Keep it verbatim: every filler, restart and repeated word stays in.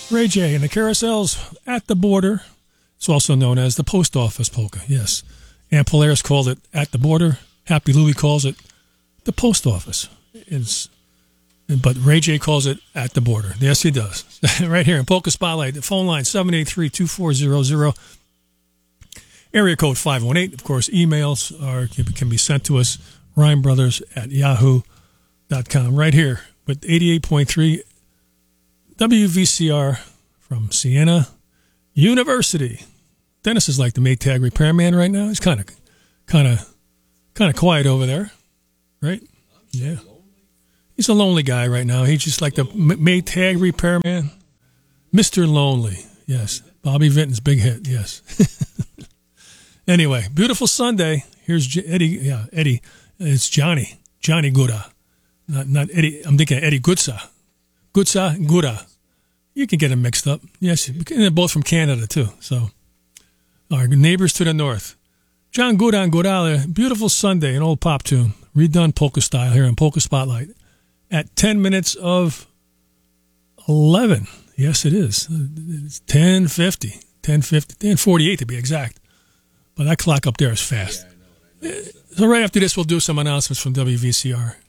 Ray J and the Carousels at the Border. It's also known as the Post Office Polka, yes. And Polaris called it At the Border. Happy Louie calls it the Post Office. It's, but Ray J calls it At the Border. Yes, he does. Right here in Polka Spotlight. The phone line seven eight three, two four zero zero. Area code five one eight. Of course, emails are can be sent to us, rhymebrothers at yahoo dot com. Right here with eighty-eight point three W V C R from Siena University. Dennis is like the Maytag repairman right now. He's kind of, kind of, kind of quiet over there, right? Yeah. He's a lonely guy right now. He's just like the Maytag repairman, Mister Lonely. Yes, Bobby Vinton's big hit. Yes. Anyway, beautiful Sunday. Here's J- Eddie. Yeah, Eddie. It's Johnny. Johnny Gura. Not not Eddie. I'm thinking Eddie Gutsa. Gutsa Gura. You can get them mixed up. Yes, they're both from Canada too. So our neighbors to the north. John Gura and Gurale. Beautiful Sunday, an old pop tune, redone polka style here in Polka Spotlight at ten minutes of eleven. Yes, it is. It's ten fifty. ten fifty. ten forty-eight to be exact. But that clock up there is fast. Yeah, I know, I know. So right after this, we'll do some announcements from W V C R.